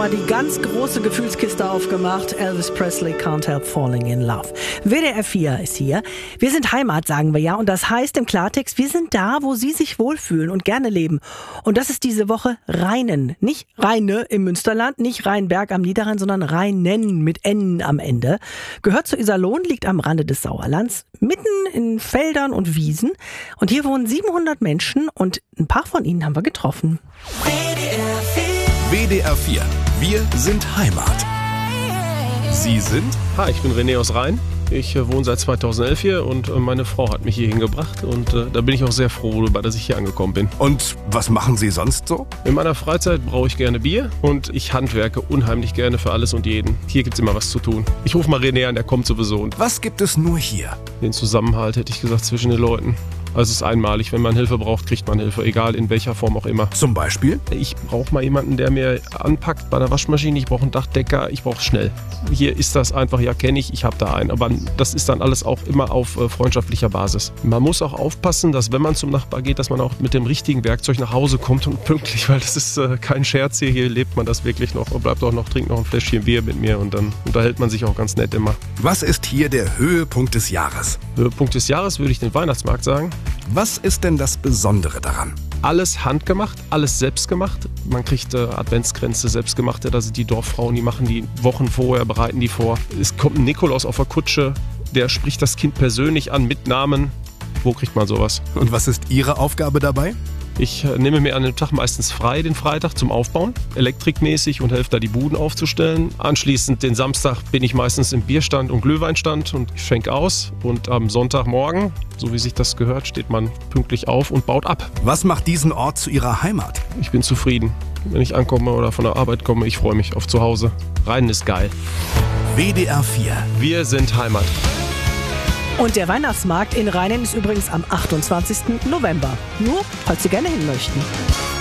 nochmal die ganz große Gefühlskiste aufgemacht. Elvis Presley, Can't Help Falling in Love. WDR 4 ist hier. Wir sind Heimat, sagen wir ja. Und das heißt im Klartext, wir sind da, wo Sie sich wohlfühlen und gerne leben. Und das ist diese Woche Rheinen. Nicht Rheine im Münsterland, nicht Rheinberg am Niederrhein, sondern Rheinen mit N am Ende. Gehört zu Iserlohn, liegt am Rande des Sauerlands, mitten in Feldern und Wiesen. Und hier wohnen 700 Menschen und ein paar von ihnen haben wir getroffen. WDR 4. Wir sind Heimat. Sie sind? Hi, ich bin René aus Rhein. Ich wohne seit 2011 hier und meine Frau hat mich hier hingebracht und da bin ich auch sehr froh darüber, dass ich hier angekommen bin. Und was machen Sie sonst so? In meiner Freizeit brauche ich gerne Bier und ich handwerke unheimlich gerne für alles und jeden. Hier gibt's immer was zu tun. Ich rufe mal René an, der kommt sowieso. Und Was gibt es nur hier? den Zusammenhalt, hätte ich gesagt, zwischen den Leuten. Also es ist einmalig, wenn man Hilfe braucht, kriegt man Hilfe, egal in welcher Form auch immer. Zum Beispiel? Ich brauche mal jemanden, der mir anpackt bei der Waschmaschine, ich brauche einen Dachdecker, ich brauche schnell. Hier ist das einfach, ja kenne ich habe da einen, aber das ist dann alles auch immer auf freundschaftlicher Basis. Man muss auch aufpassen, dass wenn man zum Nachbar geht, dass man auch mit dem richtigen Werkzeug nach Hause kommt und pünktlich, weil das ist kein Scherz hier lebt man das wirklich noch und bleibt auch noch, trinkt noch ein Fläschchen Bier mit mir und dann unterhält man sich auch ganz nett immer. Was ist hier der Höhepunkt des Jahres? Höhepunkt des Jahres würde ich den Weihnachtsmarkt sagen. Was ist denn das Besondere daran? Alles handgemacht, alles selbst gemacht. Man kriegt Adventskränze selbstgemachte, da sind die Dorffrauen, die machen die Wochen vorher, bereiten die vor. Es kommt ein Nikolaus auf der Kutsche, der spricht das Kind persönlich an mit Namen. Wo kriegt man sowas? Und was ist Ihre Aufgabe dabei? Ich nehme mir an dem Tag meistens frei, den Freitag zum Aufbauen, elektrikmäßig und helfe da die Buden aufzustellen. Anschließend den Samstag bin ich meistens im Bierstand und Glühweinstand und schenke aus. Und am Sonntagmorgen, so wie sich das gehört, steht man pünktlich auf und baut ab. Was macht diesen Ort zu Ihrer Heimat? Ich bin zufrieden. Wenn ich ankomme oder von der Arbeit komme, ich freue mich auf zu Hause. Rhein ist geil. WDR 4. Wir sind Heimat. Und der Weihnachtsmarkt in Rheinen ist übrigens am 28. November. Nur, falls Sie gerne hin möchten.